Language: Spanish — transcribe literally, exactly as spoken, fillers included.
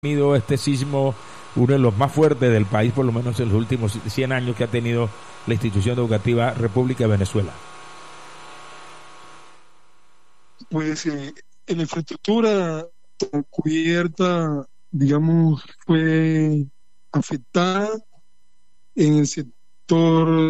tenido este sismo, uno de los más fuertes del país, por lo menos en los últimos cien años que ha tenido la institución educativa República de Venezuela? Pues eh, en la infraestructura cubierta, digamos, fue afectada en el sector